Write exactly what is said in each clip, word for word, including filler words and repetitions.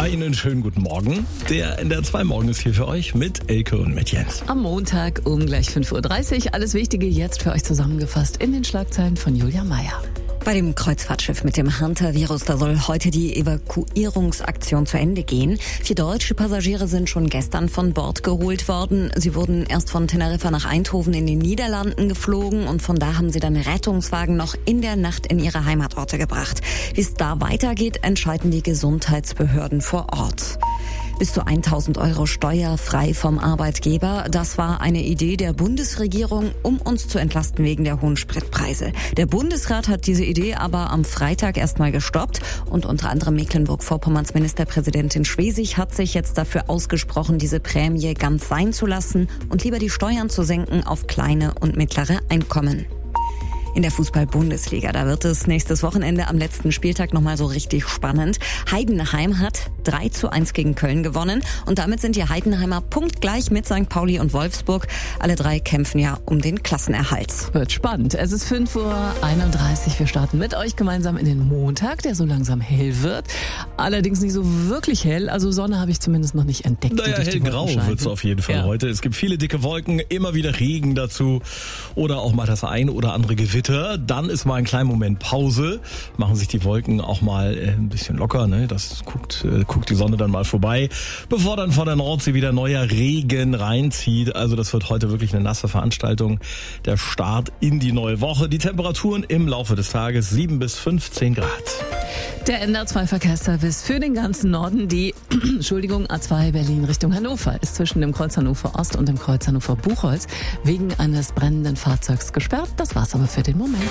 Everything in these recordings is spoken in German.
Einen schönen guten Morgen. Der N D R zwei Morgen ist hier für euch mit Elke und mit Jens. Am Montag um gleich fünf Uhr dreißig. Alles Wichtige jetzt für euch zusammengefasst in den Schlagzeilen von Julia Meyer. Bei dem Kreuzfahrtschiff mit dem Hunter-Virus, da soll heute die Evakuierungsaktion zu Ende gehen. Vier deutsche Passagiere sind schon gestern von Bord geholt worden. Sie wurden erst von Teneriffa nach Eindhoven in den Niederlanden geflogen und von da haben sie dann Rettungswagen noch in der Nacht in ihre Heimatorte gebracht. Wie es da weitergeht, entscheiden die Gesundheitsbehörden vor Ort. Bis zu tausend Euro steuerfrei vom Arbeitgeber. Das war eine Idee der Bundesregierung, um uns zu entlasten wegen der hohen Spritpreise. Der Bundesrat hat diese Idee aber am Freitag erstmal gestoppt und unter anderem Mecklenburg-Vorpommerns Ministerpräsidentin Schwesig hat sich jetzt dafür ausgesprochen, diese Prämie ganz sein zu lassen und lieber die Steuern zu senken auf kleine und mittlere Einkommen. In der Fußball-Bundesliga, da wird es nächstes Wochenende am letzten Spieltag nochmal so richtig spannend. Heidenheim hat drei zu eins gegen Köln gewonnen und damit sind die Heidenheimer punktgleich mit Sankt Pauli und Wolfsburg. Alle drei kämpfen ja um den Klassenerhalt. Wird spannend. Es ist fünf Uhr einunddreißig. Wir starten mit euch gemeinsam in den Montag, der so langsam hell wird. Allerdings nicht so wirklich hell, also Sonne habe ich zumindest noch nicht entdeckt. Naja, hellgrau wird es auf jeden Fall ja. heute. Es gibt viele dicke Wolken, immer wieder Regen dazu oder auch mal das eine oder andere Gewitter. Dann ist mal ein kleiner Moment Pause, machen sich die Wolken auch mal äh, ein bisschen locker, ne? Das guckt, äh, guckt die Sonne dann mal vorbei, bevor dann von der Nordsee wieder neuer Regen reinzieht. Also das wird heute wirklich eine nasse Veranstaltung, der Start in die neue Woche. Die Temperaturen im Laufe des Tages sieben bis fünfzehn Grad. Der N D R zwei Verkehrsservice für den ganzen Norden, die Entschuldigung, A zwei Berlin Richtung Hannover, ist zwischen dem Kreuz Hannover Ost und dem Kreuz Hannover Buchholz wegen eines brennenden Fahrzeugs gesperrt. Das war's aber für den Moment.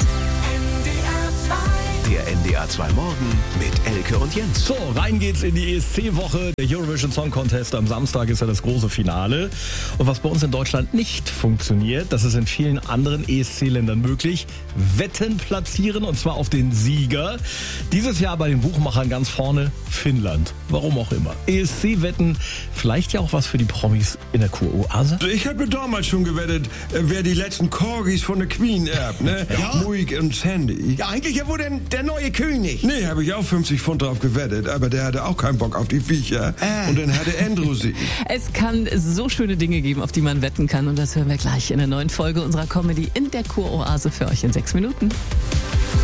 Der N D R zwei Morgen mit Elke und Jens. So, rein geht's in die E S C-Woche. Der Eurovision Song Contest am Samstag ist ja das große Finale. Und was bei uns in Deutschland nicht funktioniert, das ist in vielen anderen E S C-Ländern möglich. Wetten platzieren und zwar auf den Sieger. Dieses Jahr bei den Buchmachern ganz vorne Finnland. Warum auch immer. E S C-Wetten, vielleicht ja auch was für die Promis in der Kuroase? Ich habe damals schon gewettet, wer die letzten Corgis von der Queen erbt, ne? Ja. Muig und Sandy. Ja, eigentlich ja wohl denn der neue König. Nee, habe ich auch fünfzig Pfund drauf gewettet, aber der hatte auch keinen Bock auf die Viecher. Ah. Und dann hatte Andrew sie. Es kann so schöne Dinge geben, auf die man wetten kann und das hören wir gleich in der neuen Folge unserer Comedy in der Kuroase für euch in sechs Minuten.